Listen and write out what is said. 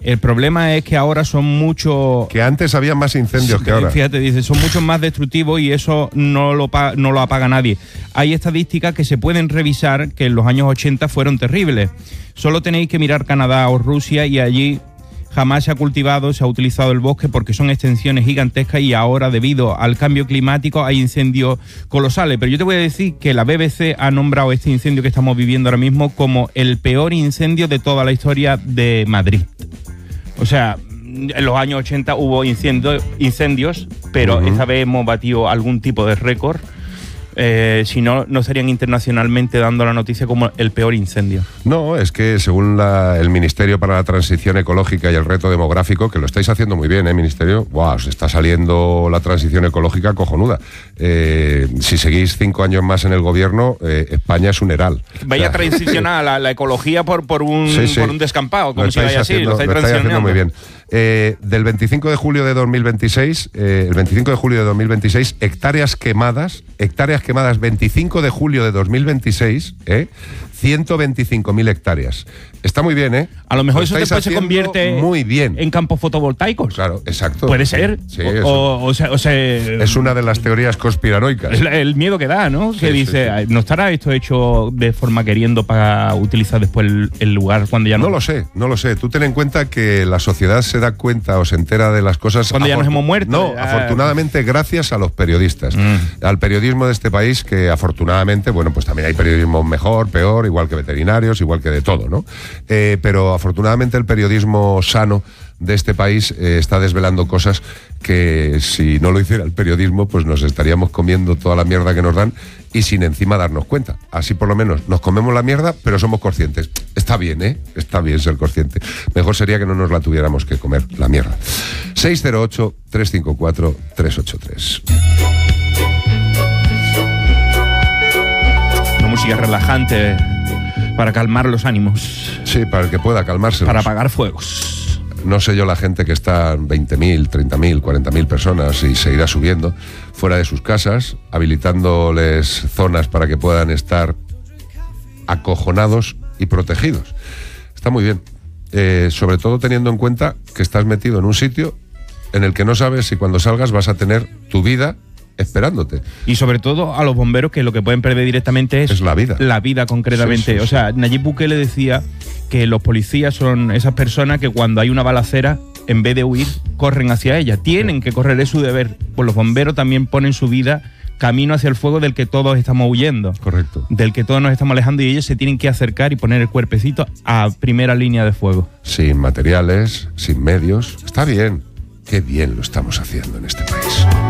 El problema es que ahora son muchos... Que antes había más incendios que ahora. Fíjate, dice, son muchos más destructivos y eso no lo apaga nadie. Hay estadísticas que se pueden revisar que en los años 80 fueron terribles. Solo tenéis que mirar Canadá o Rusia y allí jamás se ha cultivado, se ha utilizado el bosque porque son extensiones gigantescas y ahora debido al cambio climático hay incendios colosales. Pero yo te voy a decir que la BBC ha nombrado este incendio que estamos viviendo ahora mismo como el peor incendio de toda la historia de Madrid. O sea, en los años 80 hubo incendios, pero esta vez hemos batido algún tipo de récord. Si no, no estarían internacionalmente dando la noticia como el peor incendio. No, es que según el Ministerio para la Transición Ecológica y el Reto Demográfico, que lo estáis haciendo muy bien, Ministerio, ¡guau! Os está saliendo la transición ecológica cojonuda. Si seguís 5 años más en el gobierno, España es un eral. Vaya a transicionar la ecología por un descampado, como si vaya así, lo estáis haciendo muy bien. Del 25 de julio de 2026, hectáreas quemadas, 25 de julio de 2026, 125.000 hectáreas. Está muy bien, ¿eh? A lo mejor eso después se convierte muy bien en campos fotovoltaicos. Claro, exacto. Puede ser. Sí, o sea, es una de las teorías conspiranoicas. El miedo que da, ¿no? Que dice, ¿no estará esto hecho de forma queriendo para utilizar después el lugar cuando ya no? No lo sé. Tú ten en cuenta que la sociedad se da cuenta o se entera de las cosas cuando ya nos hemos muerto. No, afortunadamente gracias a los periodistas, al periodismo de este país, que afortunadamente, bueno, pues también hay periodismo mejor, peor, igual que veterinarios, igual que de todo, ¿no? Pero afortunadamente el periodismo sano de este país está desvelando cosas que si no lo hiciera el periodismo, pues nos estaríamos comiendo toda la mierda que nos dan y sin encima darnos cuenta. Así por lo menos nos comemos la mierda, pero somos conscientes. Está bien, ¿eh? Está bien ser consciente. Mejor sería que no nos la tuviéramos que comer, la mierda. 608-354-383. Una música relajante para calmar los ánimos. Sí, para el que pueda calmarse. Para apagar fuegos. No sé yo la gente que está 20.000, 30.000, 40.000 personas y se irá subiendo fuera de sus casas, habilitándoles zonas para que puedan estar acojonados y protegidos. Está muy bien. Sobre todo teniendo en cuenta que estás metido en un sitio en el que no sabes si cuando salgas vas a tener tu vida esperándote. Y sobre todo a los bomberos, que lo que pueden perder directamente es la vida. La vida concretamente. O sea, Nayib Bukele decía que los policías son esas personas que cuando hay una balacera, en vez de huir, corren hacia ella. Tienen que correr, es su deber. Pues los bomberos también ponen su vida camino hacia el fuego del que todos estamos huyendo. Correcto. Del que todos nos estamos alejando, y ellos se tienen que acercar y poner el cuerpecito a primera línea de fuego. Sin materiales, sin medios. Está bien. Qué bien lo estamos haciendo en este país.